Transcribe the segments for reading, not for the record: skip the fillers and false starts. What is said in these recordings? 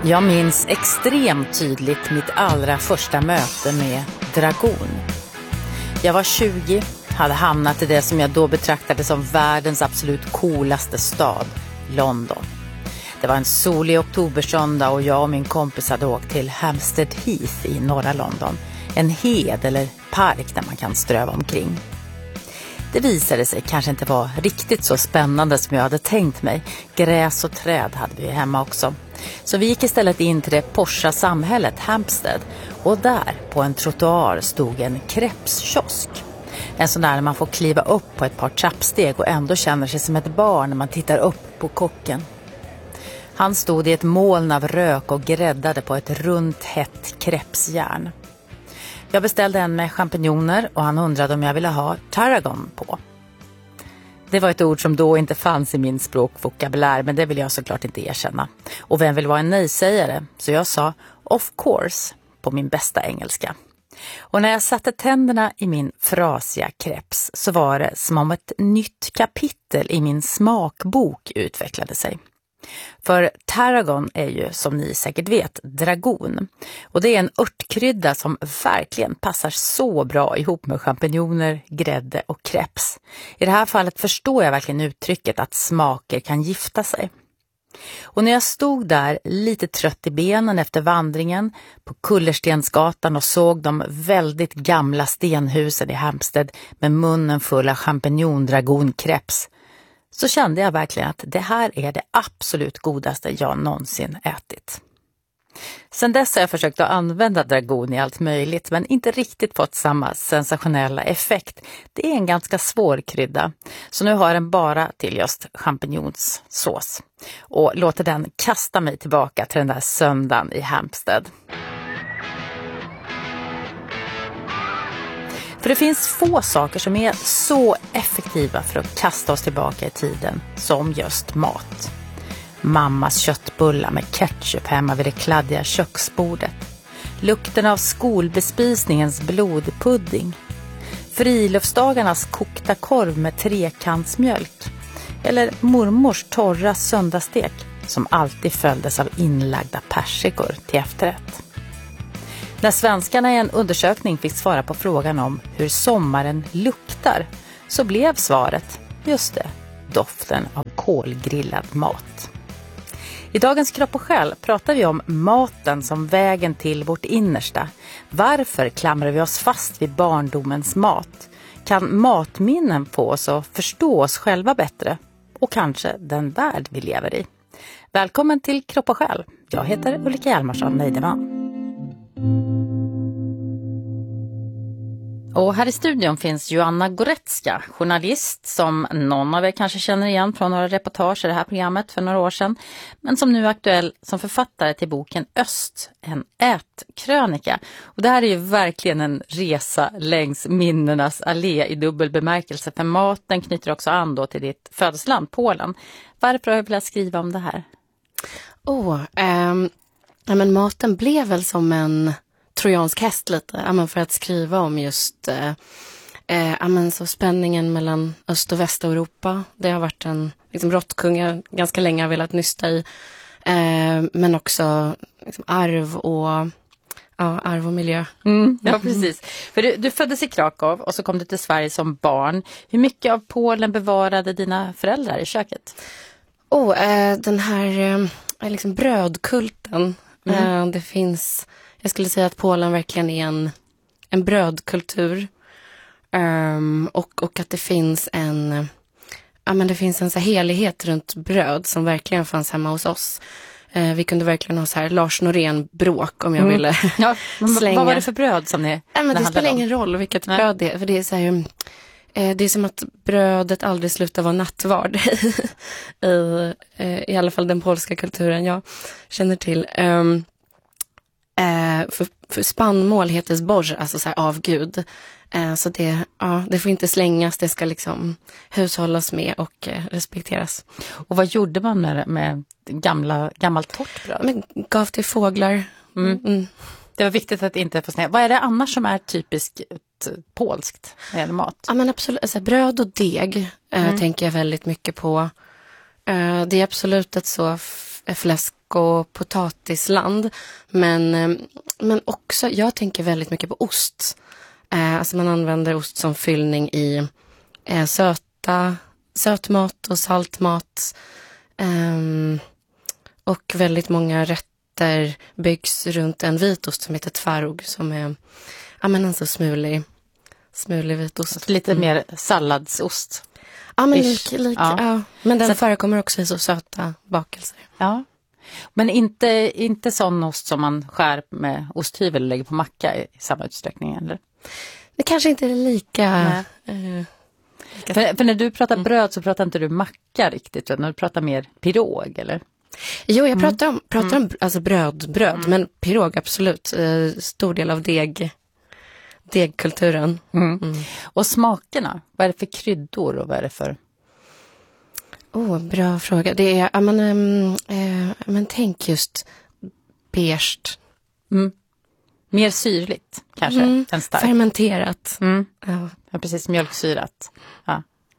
Jag minns extremt tydligt mitt allra första möte med Dragon. Jag var 20, hade hamnat i det som jag då betraktade som världens absolut coolaste stad, London. Det var en solig oktobersöndag och jag och min kompis hade åkt till Hampstead Heath i norra London. En hed eller park där man kan ströva omkring. Det visade sig kanske inte vara riktigt så spännande som jag hade tänkt mig. Gräs och träd hade vi hemma också. Så vi gick istället in till det porscha samhället Hampstead. Och där på en trottoar stod en crepeskiosk. En sån där man får kliva upp på ett par trappsteg och ändå känner sig som ett barn när man tittar upp på kocken. Han stod i ett moln av rök och gräddade på ett runt hett crepesjärn. Jag beställde en med champinjoner och han undrade om jag ville ha tarragon på. Det var ett ord som då inte fanns i min språkvokabulär, men det vill jag såklart inte erkänna. Och vem vill vara en nej-sägare? Så jag sa of course på min bästa engelska. Och när jag satte tänderna i min frasiga crepes så var det som om ett nytt kapitel i min smakbok utvecklade sig. För tarragon är ju, som ni säkert vet, dragon. Och det är en örtkrydda som verkligen passar så bra ihop med champinjoner, grädde och crepes. I det här fallet förstår jag verkligen uttrycket att smaker kan gifta sig. Och när jag stod där lite trött i benen efter vandringen på Kullerstensgatan och såg de väldigt gamla stenhusen i Hampstead med munnen full av champinjondragoncrepes, så kände jag verkligen att det här är det absolut godaste jag någonsin ätit. Sen dess har jag försökt att använda dragon i allt möjligt men inte riktigt fått samma sensationella effekt. Det är en ganska svår krydda, så nu har jag den bara till just champinjonssås och låter den kasta mig tillbaka till den där söndagen i Hampstead. För det finns få saker som är så effektiva för att kasta oss tillbaka i tiden som just mat. Mammas köttbullar med ketchup hemma vid det kladdiga köksbordet. Lukten av skolbespisningens blodpudding. Friluftsdagarnas kokta korv med trekantsmjölk. Eller mormors torra söndagsstek som alltid följdes av inlagda persikor till efterrätt. När svenskarna i en undersökning fick svara på frågan om hur sommaren luktar så blev svaret, just det, doften av kolgrillad mat. I dagens Kropp och själ pratar vi om maten som vägen till vårt innersta. Varför klamrar vi oss fast vid barndomens mat? Kan matminnen få oss att förstå oss själva bättre? Och kanske den värld vi lever i. Välkommen till Kropp och själ. Jag heter Ulrika Hjalmarsson-Neideman. Och här i studion finns Joanna Goretzka, journalist som någon av er kanske känner igen från några reportage i det här programmet för några år sedan, men som nu är aktuell som författare till boken Öst, en ätkrönika. Och det här är ju verkligen en resa längs minnenas allé i dubbel bemärkelse, för maten knyter också an då till ditt födelseland, Polen. Varför har jag velat skriva om det här? Men maten blev väl som en trojansk häst lite, för att skriva om just så spänningen mellan Öst- och Västeuropa. Det har varit en råttkung jag ganska länge har velat nysta i, men också arv och miljö. Ja, precis. För du föddes i Krakow och så kom du till Sverige som barn. Hur mycket av Polen bevarade dina föräldrar i köket? Den här brödkulten. Det finns... Jag skulle säga att Polen verkligen är en brödkultur, och att det finns en så här helighet runt bröd som verkligen fanns hemma hos oss. Vi kunde verkligen ha så här Lars Norén-bråk om jag ville slänga. Vad var det för bröd som ni det spelar ingen roll vilket bröd det är, för det är så här, det är som att brödet aldrig slutar vara nattvard i alla fall den polska kulturen jag känner till. För spannmål heter zbożr, alltså så här avgud. Så det får inte slängas, det ska hushållas med och respekteras. Och vad gjorde man med gammalt torrt bröd? Men gav till fåglar. Det var viktigt att inte få snälla. Vad är det annars som är typiskt polskt när det gäller mat? Ja, men absolut. Alltså, bröd och deg tänker jag väldigt mycket på. Det är absolut ett så fläsk och potatisland. Men också, jag tänker väldigt mycket på ost. Alltså man använder ost som fyllning i sötmat och saltmat. Och väldigt många rätter byggs runt en vitost som heter tvarog, som är en så smulig vitost. Lite mer salladsost. Ja, men ja. Men den förekommer också i så söta bakelser. Ja. Men inte sån ost som man skär med osthyvel och lägger på macka i samma utsträckning, eller? Det kanske inte är lika... För när du pratar bröd så pratar inte du macka riktigt, när du pratar mer pirog, eller? Jo, jag pratar om alltså bröd, men pirog absolut. Stor del av degkulturen. Och smakerna, vad är det för kryddor och vad är det för... Bra fråga. Det är, men tänk just beige. Mer syrligt kanske än starkt. Fermenterat. Ja, precis, mjölksyrat. Ja.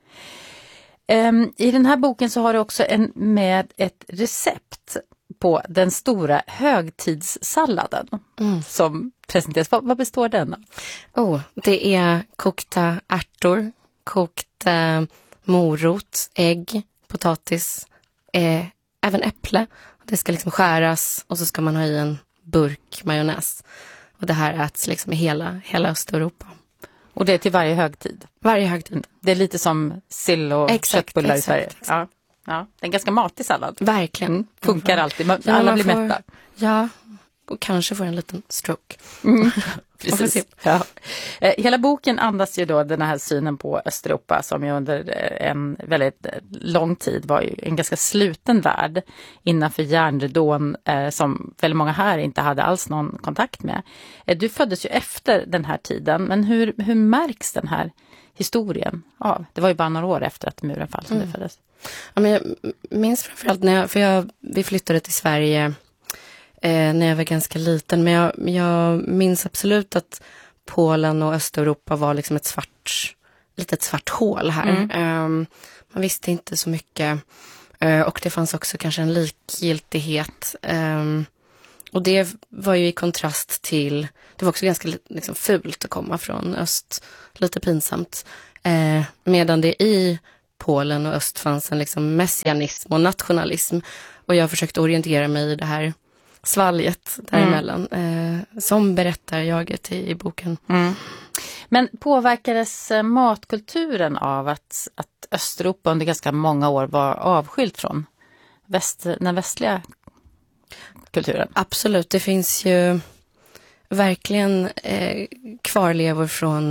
I den här boken så har du också med ett recept på den stora högtidssalladen som presenteras. Vad består den av? Det är kokta ärtor, kokt morot, ägg, potatis, även äpple. Det ska liksom skäras och så ska man ha i en burk majonnäs. Och det här äts liksom i hela Östeuropa. Och det är till varje högtid? Varje högtid. Det är lite som sill och köttbullar i Sverige. Exakt. Ja, det är en ganska matig sallad. Verkligen. Funkar alltid. Alla blir mätta. Ja, och kanske får en liten stroke. Precis. Ja. Hela boken andas ju då den här synen på Östeuropa som ju under en väldigt lång tid var ju en ganska sluten värld innanför järnridån som väldigt många här inte hade alls någon kontakt med. Du föddes ju efter den här tiden, men hur märks den här historien av? Det var ju bara några år efter att muren fall som du föddes. Ja, men jag minns framförallt vi flyttade till Sverige när jag var ganska liten, men jag minns absolut att Polen och Östeuropa var liksom ett litet svart hål här. Man visste inte så mycket och det fanns också kanske en likgiltighet. Och det var ju i kontrast till, det var också ganska liksom fult att komma från öst, lite pinsamt. Medan det i Polen och öst fanns en liksom messianism och nationalism. Och jag försökte orientera mig i det här svalget däremellan, som berättar jaget i boken. Men påverkades matkulturen av att Östeuropa under ganska många år var avskilt från den västliga kulturen? Absolut, det finns ju verkligen kvarlevor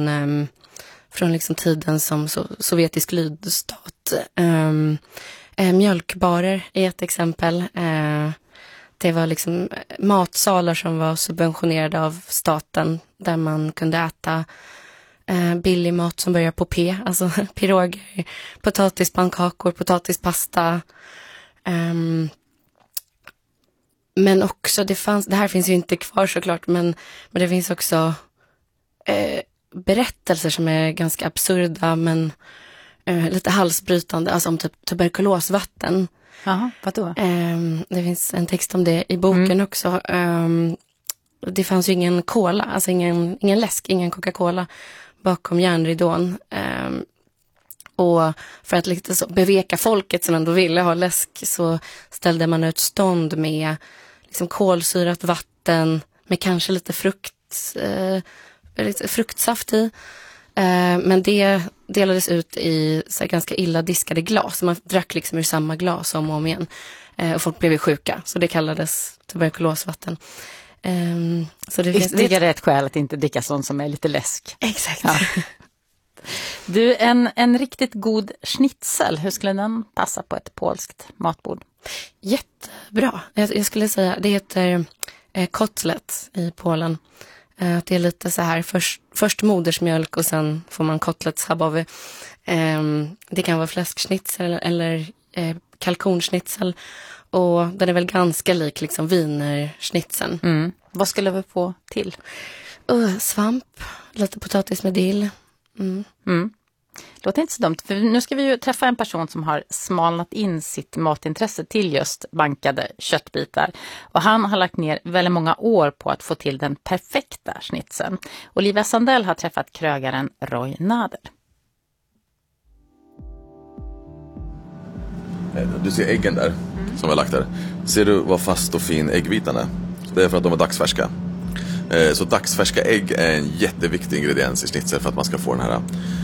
från liksom tiden som sovjetisk lydstat. Mjölkbarer är ett exempel. Det var liksom matsalar som var subventionerade av staten där man kunde äta billig mat som börjar på P, alltså piroger, potatispannkakor, potatispasta. Men också det här finns ju inte kvar såklart, men det finns också berättelser som är ganska absurda men lite halsbrytande, alltså om typ tuberkulosvatten. Jaha, vadå? Det finns en text om det i boken också. Det fanns ju ingen cola, alltså ingen läsk, ingen Coca-Cola bakom järnridån. Och för att lite så beveka folket som ändå ville ha läsk så ställde man ut stånd med liksom kolsyrat vatten med kanske lite fruktsaft i. Men det delades ut i så här, ganska illa diskade glas. Man drack liksom ur samma glas om och om igen. Och folk blev ju sjuka. Så det kallades tuberkulosvatten. Så det finns ytterligare ett skäl att inte dricka sånt som är lite läsk. Exakt. Ja. Du, en riktigt god schnitzel, hur skulle den passa på ett polskt matbord? Jättebra. Jag skulle säga, det heter kotlet i Polen. Det är lite så här, först modersmjölk och sen får man kotletschabowy. Det kan vara fläskschnitzel eller kalkonschnitzel. Och den är väl ganska lik liksom wienerschnitzeln. Vad skulle vi få till? Svamp, lite potatis med dill. Låter inte så dumt, för nu ska vi ju träffa en person som har smalnat in sitt matintresse till just bankade köttbitar. Och han har lagt ner väldigt många år på att få till den perfekta schnitzeln. Olivia Sandell har träffat krögaren Roy Nader. Du ser äggen där, som jag lagt där. Ser du vad fast och fin äggvitan är? Det är för att de är dagsfärska. Så dagsfärska ägg är en jätteviktig ingrediens i schnitzel för att man ska få den här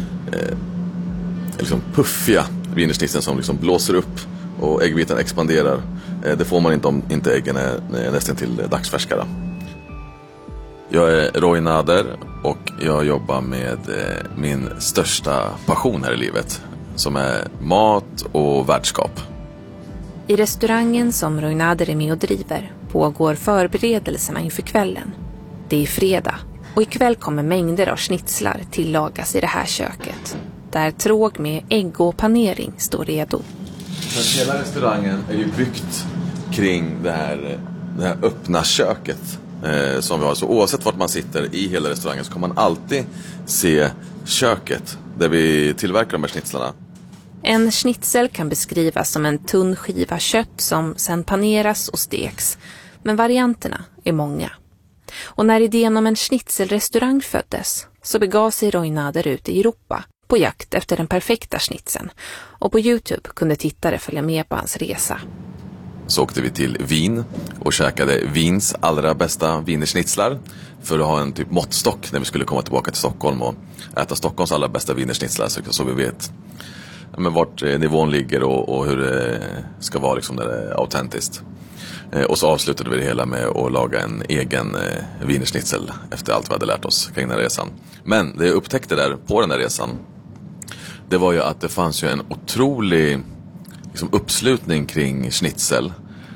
liksom puffiga wienerschnitzeln som liksom blåser upp och äggvitan expanderar. Det får man inte om inte äggen är nästan till dagsfärska då. Jag är Roy Nader och jag jobbar med min största passion här i livet, som är mat och värdskap. I restaurangen som Roy Nader är med och driver pågår förberedelserna inför kvällen. Det är fredag och ikväll kommer mängder av schnitzlar tillagas i det här köket, där tråg med ägg och panering står redo. Hela restaurangen är ju byggt kring det här öppna köket som vi har. Så oavsett vart man sitter i hela restaurangen så kan man alltid se köket där vi tillverkar de här schnitzlarna. En schnitzel kan beskrivas som en tunn skiva kött som sedan paneras och steks. Men varianterna är många. Och när idén om en schnitzelrestaurang föddes så begav sig Roy Nader ut i Europa på jakt efter den perfekta schnitzeln. Och på YouTube kunde tittare följa med på hans resa. Så åkte vi till Wien och käkade Wiens allra bästa wienerschnitzlar för att ha en typ måttstock när vi skulle komma tillbaka till Stockholm och äta Stockholms allra bästa wienerschnitzlar, så vi vet vart nivån ligger och hur det ska vara liksom, när det är autentiskt. Och så avslutade vi det hela med att laga en egen wienerschnitzel efter allt vi hade lärt oss kring den här resan. Men det jag upptäckte där på den här resan, det var ju att det fanns ju en otrolig liksom, uppslutning kring schnitzel.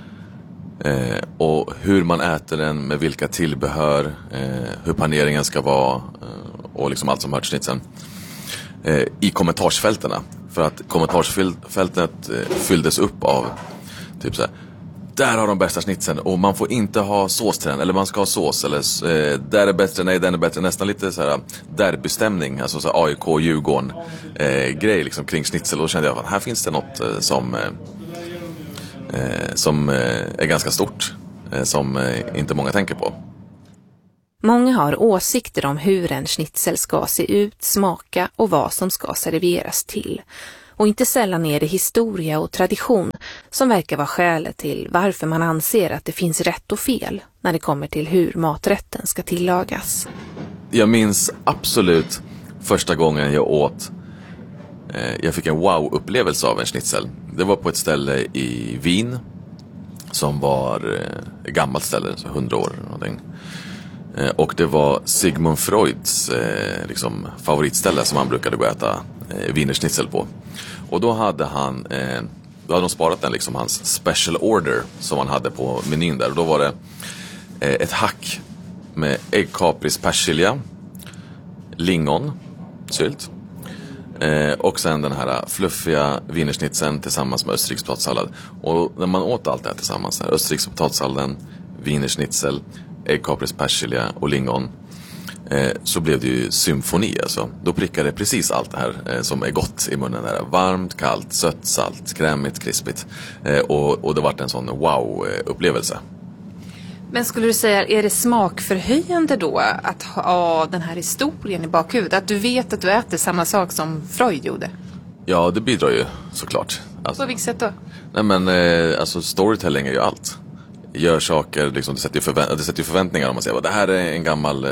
Och hur man äter den, med vilka tillbehör, hur paneringen ska vara och liksom allt som hör till schnitzeln. I kommentarsfälterna. För att kommentarsfältet fylldes upp av typ så här: där har de bästa schnitzeln och man får inte ha sås till den, eller man ska ha sås, eller där är bättre, nej den är bättre, nästan lite så här derbystämning, alltså så här AIK Djurgården grej liksom kring schnitzel. Och då kände jag att här finns det något som är ganska stort, som inte många tänker på. Många har åsikter om hur en schnitzel ska se ut, smaka och vad som ska serveras till. Och inte sällan är det historia och tradition som verkar vara skälet till varför man anser att det finns rätt och fel när det kommer till hur maträtten ska tillagas. Jag minns absolut första gången jag åt, jag fick en wow-upplevelse av en schnitzel. Det var på ett ställe i Wien som var ett gammalt ställe, så 100 år eller någonting. Och det var Sigmund Freuds liksom, favoritställe som han brukade gå och äta wienerschnitzel på. Och då hade då hade de sparat den liksom, hans special order som han hade på menyn där. Och då var det ett hack med äggkapris, persilja, lingon, sylt. Och sen den här fluffiga wienerschnitzeln tillsammans med österrikspotatissallad. Och när man åt allt det här tillsammans, österrikspotatissalladen, wienerschnitzel, äggkapris, persilja och lingon, så blev det ju symfoni alltså. Då prickade precis allt det här som är gott i munnen där. Varmt, kallt, sött, salt, krämigt, krispigt. Och det var en sån wow-upplevelse. Men skulle du säga, är det smakförhöjande då att ha den här historien i bakhuvudet? Att du vet att du äter samma sak som Freud gjorde? Ja, det bidrar ju såklart. Alltså, på vilket sätt då? Nej men, alltså storytelling är ju allt. Gör saker, liksom, det sätter ju förväntningar om man säger. Det här är en gammal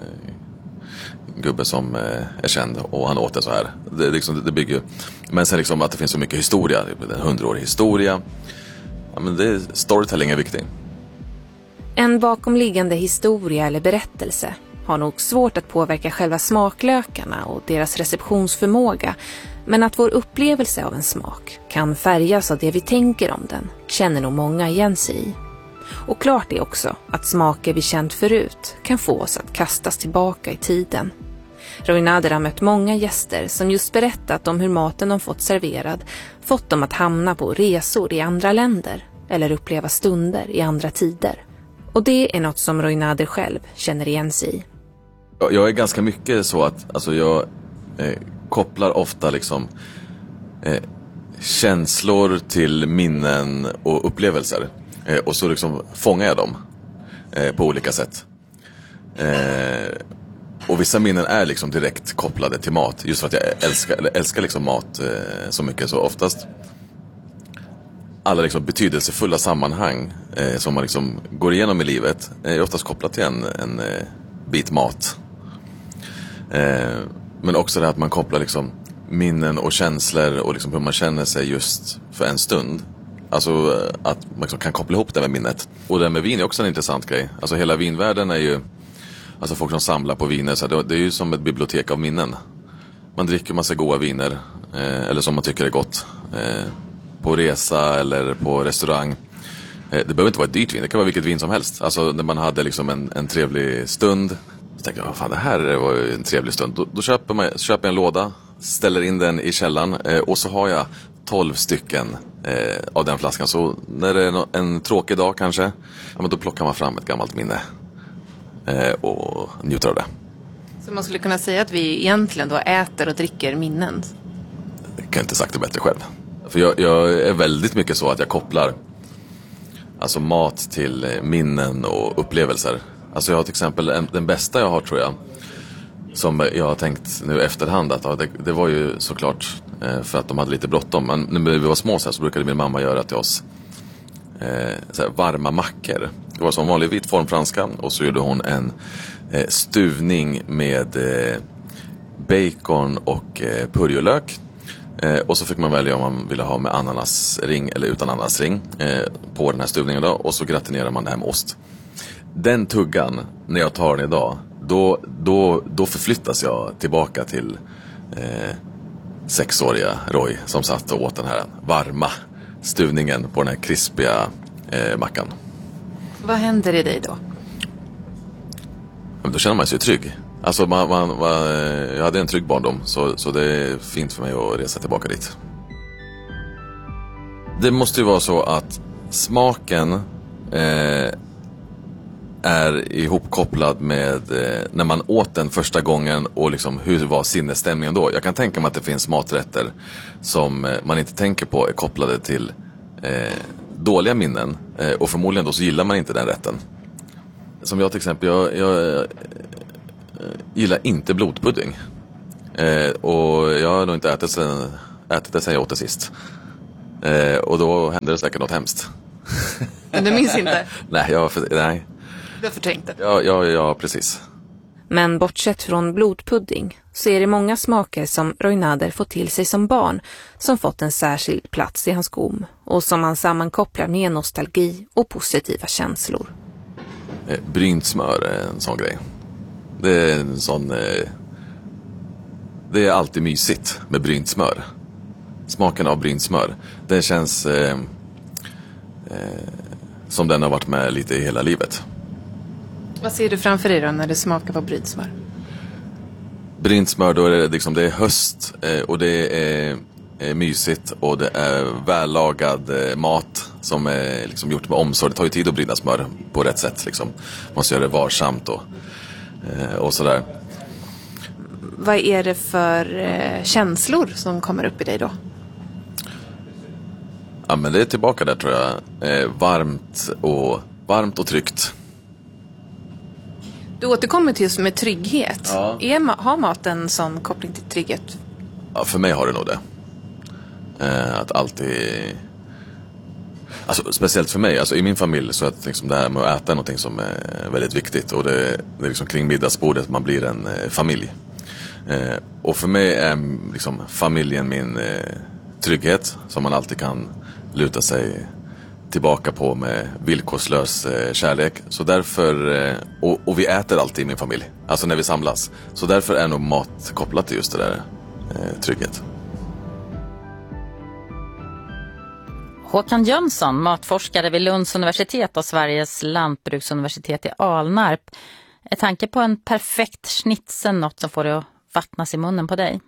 gubbe som är känd och han åt det så här. Det bygger ju. Men sen liksom att det finns så mycket historia, en 100-årig historia. Ja, men storytelling är viktig. En bakomliggande historia eller berättelse har nog svårt att påverka själva smaklökarna och deras receptionsförmåga. Men att vår upplevelse av en smak kan färgas av det vi tänker om den känner nog många igen sig i. Och klart är också att smaker vi känt förut kan få oss att kastas tillbaka i tiden. Roy Nader har mött många gäster som just berättat om hur maten de fått serverad fått dem att hamna på resor i andra länder eller uppleva stunder i andra tider. Och det är något som Roy Nader själv känner igen sig i. Jag är ganska mycket så att alltså jag kopplar ofta liksom känslor till minnen och upplevelser. Och så liksom fångar jag dem på olika sätt. Och vissa minnen är liksom direkt kopplade till mat. Just för att jag älskar liksom mat så mycket. Så oftast alla liksom betydelsefulla sammanhang som man liksom går igenom i livet är oftast kopplat till en bit mat. Men också det att man kopplar liksom minnen och känslor och liksom hur man känner sig just för en stund. Alltså att man liksom kan koppla ihop det med minnet. Och det med vin är också en intressant grej. Alltså hela vinvärlden är ju, alltså folk som samlar på viner, så det är ju som ett bibliotek av minnen. Man dricker massa goda viner, eller som man tycker är gott, på resa eller på restaurang. Det behöver inte vara ett dyrt vin, det kan vara vilket vin som helst. Alltså när man hade liksom en trevlig stund, så tänkte jag, fan det här var ju en trevlig stund. Då köper jag en låda, ställer in den i källaren, och så har jag 12 stycken av den flaskan. Så när det är en tråkig dag kanske, ja, men då plockar man fram ett gammalt minne och njuter av det. Så man skulle kunna säga att vi egentligen då äter och dricker minnen? Jag kan inte sagt det bättre själv. För jag är väldigt mycket så att jag kopplar alltså mat till minnen och upplevelser. Alltså jag har till exempel den bästa jag har, tror jag, som jag har tänkt nu efterhand att det var ju såklart för att de hade lite bråttom. Men när vi var små så brukade min mamma göra till oss så här varma mackor. Det var som vanlig vit form franska, och så gjorde hon en stuvning med bacon och purjolök. Och så fick man välja om man ville ha med ananasring eller utan ananasring på den här stuvningen då. Och så gratinerar man det här med ost. Den tuggan, när jag tar den idag, då förflyttas jag tillbaka till 6-åriga Roy som satt och åt den här varma stuvningen på den här krispiga mackan. Vad händer i dig då? Då känner man sig trygg. Alltså jag hade en trygg barndom, så det är fint för mig att resa tillbaka dit. Det måste ju vara så att smaken är ihopkopplad med när man åt den första gången och liksom hur var sinnesstämningen då. Jag kan tänka mig att det finns maträtter som man inte tänker på är kopplade till dåliga minnen, och förmodligen då så gillar man inte den rätten. Som jag till exempel, jag gillar inte blodpudding, och jag har nog inte ätit det sen jag åt det sist, och då hände det säkert något hemskt. Men du minns inte? Nej. Du har förträngt det? Ja, precis. Men bortsett från blodpudding så är det många smaker som Roy Nader fått till sig som barn som fått en särskild plats i hans gom och som han sammankopplar med nostalgi och positiva känslor. Brynt smör är en sån grej. Det är en sån... Det är alltid mysigt med brynt smör. Smaken av brynt smör, det känns som den har varit med lite i hela livet. Vad ser du framför dig då när du smakar på brynt smör? Brynt smör, då är det liksom, det är höst, och det är mysigt, och det är vällagad mat som är liksom gjort med omsorg. Det tar ju tid att bryna smör på rätt sätt liksom. Man måste göra det varsamt och sådär. Vad är det för känslor som kommer upp i dig då? Ja, men det är tillbaka där, tror jag. Varmt och tryggt. Du återkommer till just med trygghet. Ja. Har maten en sån koppling till trygghet? Ja, för mig har det nog det. Att alltid... Alltså, speciellt för mig, alltså i min familj, så att liksom det här med att äta någonting som är väldigt viktigt, och det är liksom kring middagsbordet man blir en familj. Och för mig är liksom familjen min trygghet som man alltid kan luta sig tillbaka på med villkorslös kärlek. Så därför, och vi äter alltid i min familj, alltså när vi samlas. Så därför är nog mat kopplat till just det där trygghet. Håkan Jönsson, matforskare vid Lunds universitet och Sveriges lantbruksuniversitet i Alnarp. Är tanke på en perfekt schnitzel något som får det att vattnas i munnen på dig?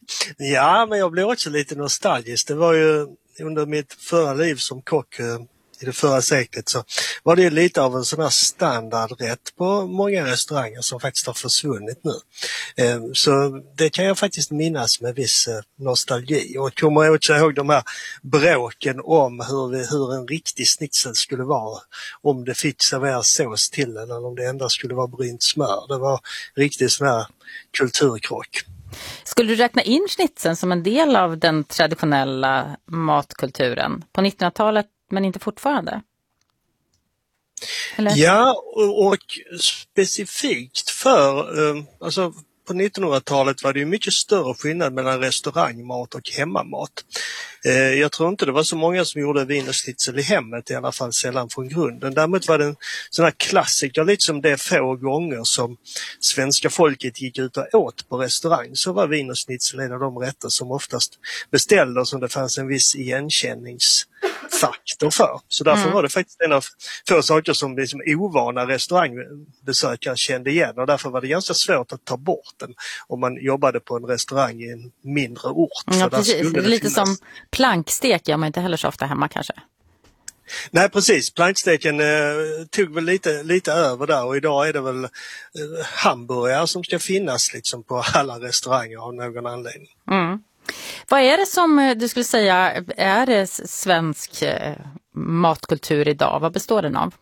Ja, men jag blir också lite nostalgisk. Det var ju under mitt förra liv som kock i det förra seklet så var det lite av en sån här standardrätt på många restauranger som faktiskt har försvunnit nu. Så det kan jag faktiskt minnas med viss nostalgi och kommer också ihåg de här bråken om hur en riktig schnitzel skulle vara, om det fick serveras sås till den eller om det endast skulle vara brynt smör. Det var riktigt sån här kulturkrock. Skulle du räkna in schnitzeln som en del av den traditionella matkulturen på 1900-talet men inte fortfarande? Eller? Ja, och specifikt för, alltså på 1900-talet var det ju mycket större skillnad mellan restaurangmat och hemmamat. Jag tror inte det var så många som gjorde wienerschnitzel i hemmet, i alla fall sällan från grunden. Däremot var det en sån här klassiker, lite som det få gånger som svenska folket gick ut och åt på restaurang, så var wienerschnitzel en av de rätter som oftast beställdes som det fanns en viss igenkänningsfaktor för. Så därför var det faktiskt en av få saker som liksom ovana restaurangbesökare kände igen, och därför var det ganska svårt att ta bort den om man jobbade på en restauang i en mindre ort. Ja, precis. Det är lite som plankstek gör man inte heller så ofta hemma kanske. Nej, precis. Planksteken tog väl lite över där, och idag är det väl hamburgare som ska finnas liksom på alla restauranger av någon anledning. Mm. Vad är det som du skulle säga är det svensk matkultur idag? Vad består den av?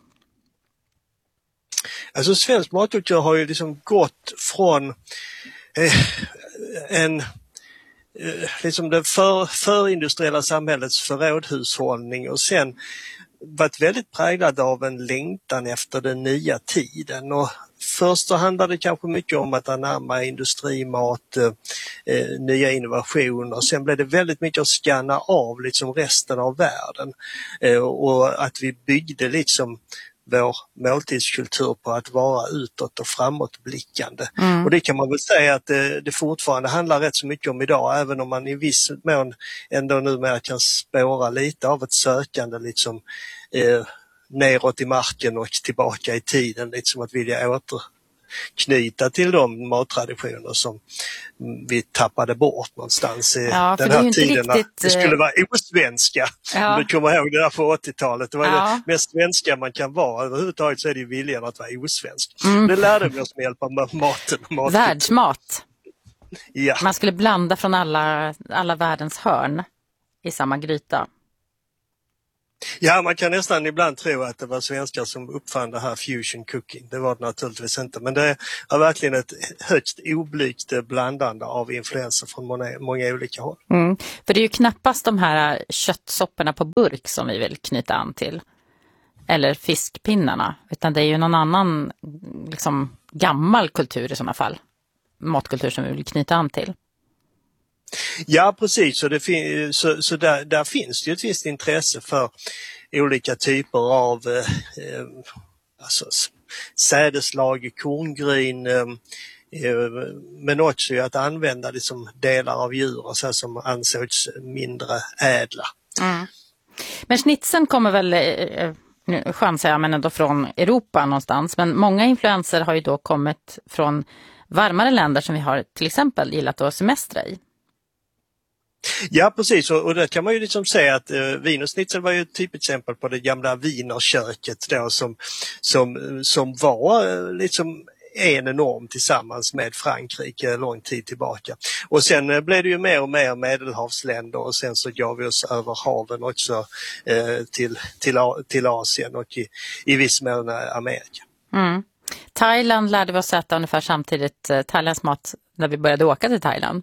Alltså svensk matkultur har ju liksom gått från liksom det förindustriella samhällets förrådhushållning och sen varit väldigt präglad av en längtan efter den nya tiden. Och först så handlade det kanske mycket om att anamma industrimat, nya innovationer. Sen blev det väldigt mycket att scanna av liksom resten av världen och att vi byggde liksom vår måltidskultur på att vara utåt och framåtblickande. Och det kan man väl säga att det fortfarande handlar rätt så mycket om idag, även om man i viss mån ändå numera kan spåra lite av ett sökande liksom neråt i marken och tillbaka i tiden, liksom att vilja återknyta till de mattraditioner som vi tappade bort någonstans i den här tiden. Riktigt... Det skulle vara osvenska. Ja. Du kommer ihåg det där på 80-talet. Det var det mest svenska man kan vara. Överhuvudtaget så är det ju viljan att vara osvensk. Det lärde vi oss med hjälp av maten. Världsmat. Ja. Man skulle blanda från alla världens hörn i samma gryta. Ja, man kan nästan ibland tro att det var svenskar som uppfann det här fusion cooking. Det var det naturligtvis inte, men det är verkligen ett högst oblygt blandande av influenser från många olika håll. För det är ju knappast de här köttsopporna på burk som vi vill knyta an till, eller fiskpinnarna, utan det är ju någon annan liksom gammal kultur i sådana fall, matkultur som vi vill knyta an till. Ja, precis. Så där finns det ju ett visst intresse för olika typer av alltså sädeslag, korngryn, men också att använda det som delar av djur och så som ansågs mindre ädla. Men schnitzeln kommer väl, chansar jag, men ändå från Europa någonstans. Men många influenser har ju då kommit från varmare länder som vi har till exempel gillat att semestra i. Ja, precis, och där kan man ju liksom säga att wienerschnitzel var ju ett typexempel på det gamla wienerköket då som var liksom en norm tillsammans med Frankrike lång tid tillbaka. Och sen blev det ju mer och mer medelhavsländer, och sen så gav vi oss över haven också till Asien och i viss mån Amerika. Thailand lärde vi oss äta ungefär samtidigt, Thailands mat, när vi började åka till Thailand.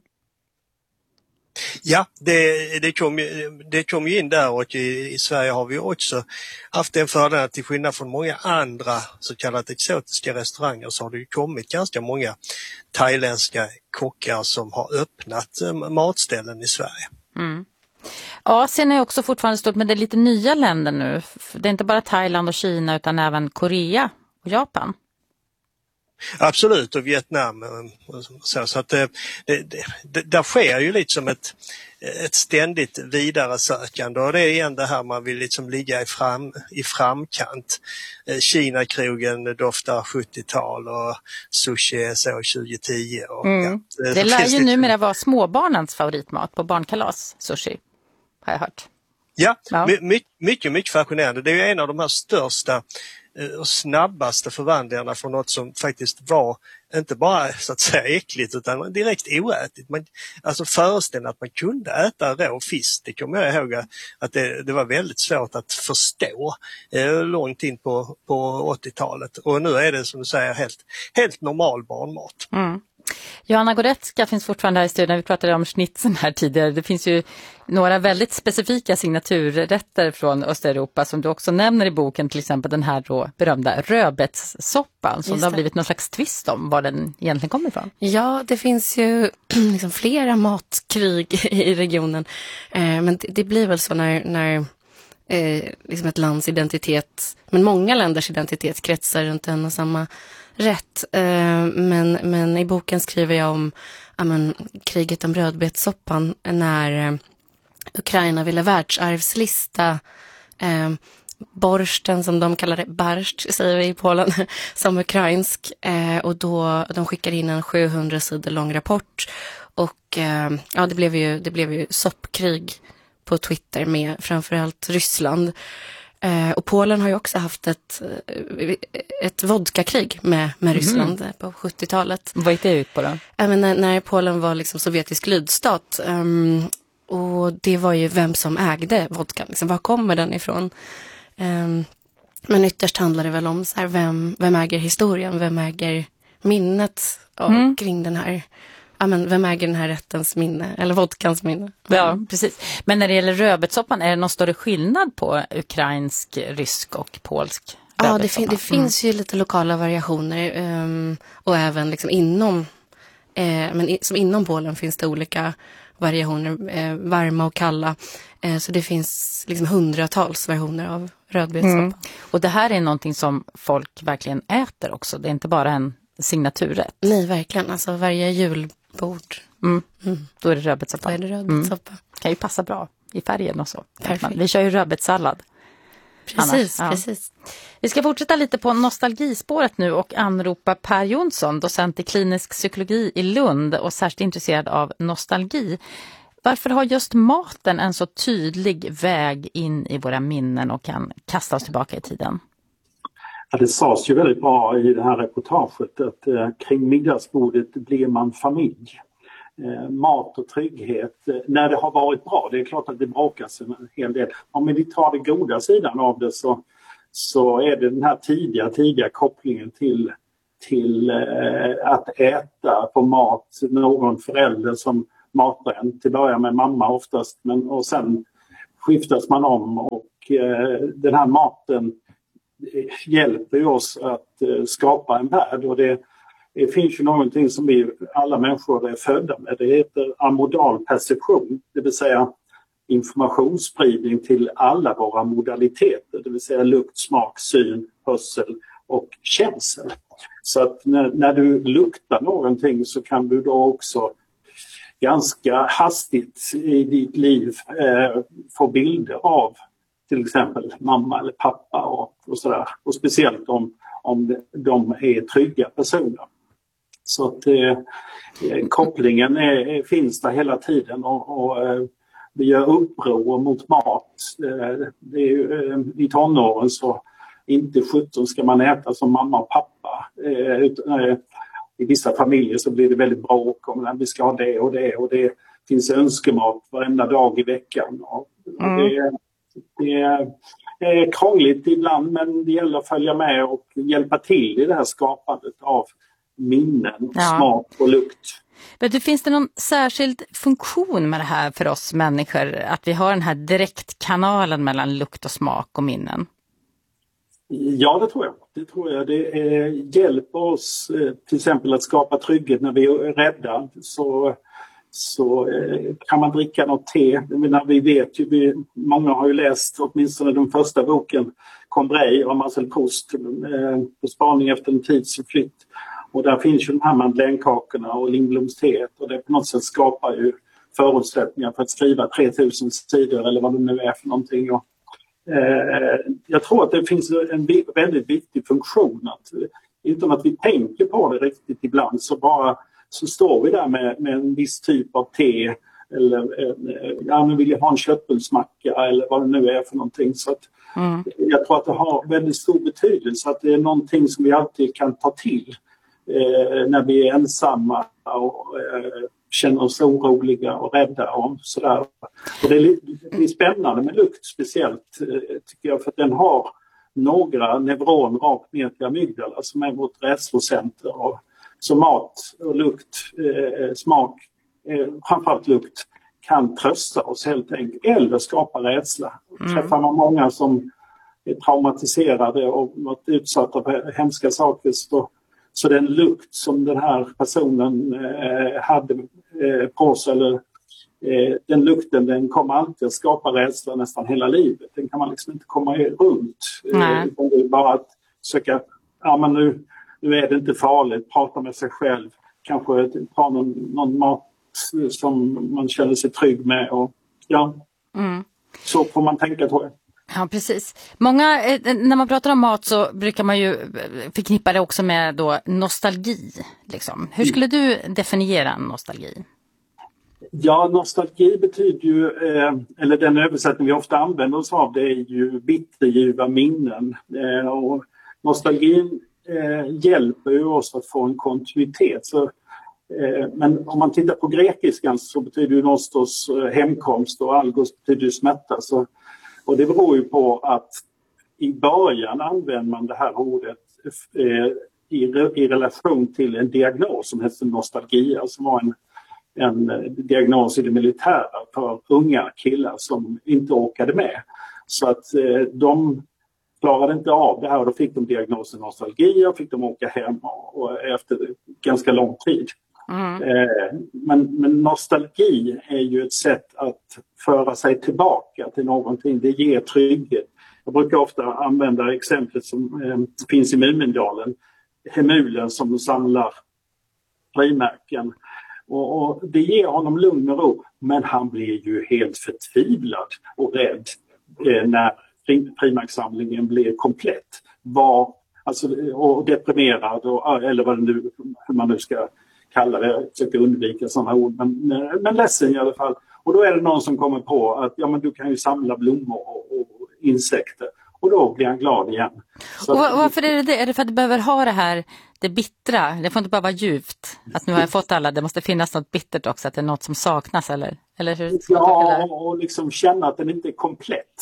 Ja, det kom ju in där, och i Sverige har vi också haft en fördel att till skillnad från många andra så kallat exotiska restauranger så har det ju kommit ganska många thailändska kockar som har öppnat matställen i Sverige. Asien är också fortfarande stort, men det är lite nya länder nu. Det är inte bara Thailand och Kina utan även Korea och Japan. Absolut, och Vietnam. Så att där sker ju liksom ett ständigt vidare sökande, och det är igen det här man vill liksom ligga i framkant. Kina-krogen doftar 70-tal och sushi är så 2010. Och, det lär ju numera vara småbarnens favoritmat på barnkalas, sushi, har jag hört. Ja, mycket fascinerande. Det är ju en av de här största och snabbaste förvandlingarna från något som faktiskt var inte bara så att säga äckligt utan direkt oätligt. Alltså föreställa att man kunde äta rå fisk, det kommer jag ihåg att det var väldigt svårt att förstå långt in på 80-talet. Och nu är det som du säger helt normal barnmat. Mm. Johanna Goretzka finns fortfarande här i studion. Vi pratade om schnitzeln här tidigare. Det finns ju några väldigt specifika signaturrätter från Östeuropa som du också nämner i boken. Till exempel den här då berömda rödbetssoppan som det har blivit någon slags twist om var den egentligen kommer ifrån. Ja, det finns ju liksom flera matkrig i regionen. Men det blir väl så när liksom ett lands identitet, men många länders identitet kretsar runt en och samma rätt. Men i boken skriver jag om kriget om rödbetssoppan när Ukraina ville världsarvslista borsten, som de kallar det, barscht säger vi i Polen, som ukrainsk. Och då de skickade in en 700 sidor lång rapport. Och det blev ju soppkrig på Twitter med framförallt Ryssland. Och Polen har ju också haft ett vodkakrig med Ryssland på 70-talet. Vad gick det ut på då? När Polen var liksom sovjetisk lydstat. Och det var ju vem som ägde vodkan. Liksom, var kommer den ifrån? Men ytterst handlar det väl om så här, vem äger historien? Vem äger minnet kring den här? Vem äger den här rättens minne? Eller vodkans minne? Ja, precis. Men när det gäller rödbetssoppan, är det någon större skillnad på ukrainsk, rysk och polsk rödbetssoppa? Ja, det finns ju lite lokala variationer. Och även liksom inom Polen finns det olika variationer, varma och kalla. Så det finns liksom hundratals versioner av rödbetssoppa. Och det här är någonting som folk verkligen äter också. Det är inte bara en signaturrätt. Nej, verkligen. Alltså varje julbord. Då är det rödbetssoppa. Då är det rödbetssoppa. Kan ju passa bra i färgen och så. Perfekt. Vi kör ju rödbetssallad. Precis. Vi ska fortsätta lite på nostalgispåret nu och anropa Per Jonsson, docent i klinisk psykologi i Lund och särskilt intresserad av nostalgi. Varför har just maten en så tydlig väg in i våra minnen och kan kasta oss tillbaka i tiden? Ja, det sades ju väldigt bra i det här reportaget att kring middagsbordet blir man familj. Mat och trygghet, när det har varit bra, det är klart att det bråkas en hel del. Om vi tar den goda sidan av det så är det den här tidiga kopplingen till att äta på mat, någon förälder som matar en, till början med mamma oftast, och sen skiftas man om och den här maten hjälper oss att skapa en värld, och det finns ju någonting som vi alla människor är födda med. Det heter amodal perception, det vill säga informationsspridning till alla våra modaliteter, det vill säga lukt, smak, syn, hörsel och känsel. Så att när du luktar någonting så kan du då också ganska hastigt i ditt liv få bilder av till exempel mamma eller pappa och sådär. Och speciellt om de är trygga personer. Så att kopplingen finns där hela tiden och vi gör uppror mot mat. Det är ju, i tonåren så inte 17 ska man äta som mamma och pappa. I vissa familjer så blir det väldigt bråk om att vi ska ha det och det, och det finns önskemat varenda dag i veckan. Och det är krångligt ibland, men det gäller att följa med och hjälpa till i det här skapandet av minnen, smak och lukt. Men finns det någon särskild funktion med det här för oss människor, att vi har den här direktkanalen mellan lukt och smak och minnen? Ja, det tror jag. Det hjälper oss till exempel att skapa trygghet när vi är rädda. Så kan man dricka något te. Vi vet ju, många har ju läst åtminstone den första boken, Combray av Marcel Proust, på spaning efter en tids flytt. Och där finns ju de här mandelänkakorna och Lindblomsteet, och det på något sätt skapar ju förutsättningar för att skriva 3000 sidor eller vad det nu är för någonting. Och jag tror att det finns en väldigt viktig funktion, att utan att vi tänker på det riktigt ibland så står vi där med en viss typ av te Eller nu vill jag ha en köttbullsmacka eller vad det nu är för någonting. Så att jag tror att det har väldigt stor betydelse att det är någonting som vi alltid kan ta till när vi är ensamma och känner oss oroliga och rädda och sådär. Och det är spännande med lukt speciellt tycker jag, för att den har några neuroner rakt ner till amygdala som är vårt rädslocenter. Så mat och lukt, smak, framförallt lukt, kan trösta oss helt enkelt eller skapa rädsla. Träffar man många som är traumatiserade och varit utsatta för hemska saker så den lukt som den här personen hade på sig, eller den lukten, den kommer alltid att skapa rädsla nästan hela livet. Den kan man liksom inte komma runt. Utan det är bara att söka, men nu är det inte farligt, prata med sig själv, kanske ta någon mat som man känner sig trygg med. Och, så får man tänka, tror jag. Ja, precis. Många, när man pratar om mat så brukar man ju förknippa det också med då nostalgi. Liksom. Hur skulle du definiera nostalgi? Ja, nostalgi betyder ju, eller den översättning vi ofta använder oss av, det är ju bitterljuva minnen. Och nostalgin hjälper ju oss att få en kontinuitet. Men om man tittar på grekiskan så betyder ju nostos hemkomst och algos betyder ju smärta. Och det beror ju på att i början använder man det här ordet i relation till en diagnos som heter nostalgia, som var en diagnos i det militära för unga killar som inte orkade med. Så att de klarade inte av det här och då fick de diagnosen nostalgia och fick de åka hem och efter ganska lång tid. Men nostalgi är ju ett sätt att föra sig tillbaka till någonting. Det ger trygghet. Jag brukar ofta använda exemplet som finns i Mumindalen. Hemulen som samlar frimärken. Och det ger honom lugn och ro. Men han blir ju helt förtvivlad och rädd när frimärkssamlingen blir komplett. Och deprimerad eller vad det nu, hur man nu ska kalla det. Jag försöker undvika sådana ord. Men ledsen i alla fall. Och då är det någon som kommer på att du kan ju samla blommor och insekter. Och då blir han glad igen. Och varför är det? Är det för att du behöver ha det här, det bittra? Det får inte bara vara djupt. Att nu har jag fått alla, det måste finnas något bittert också. Att det är något som saknas eller hur? Ja, och liksom känna att den inte är komplett.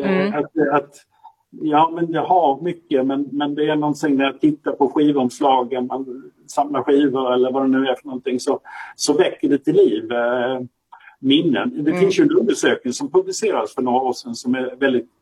Men det har mycket, men det är någonting när jag tittar på skivomslagen, man samlar skivor eller vad det nu är för någonting, så väcker det till liv minnen. Det finns ju en undersökning som publicerades för några år sedan som är väldigt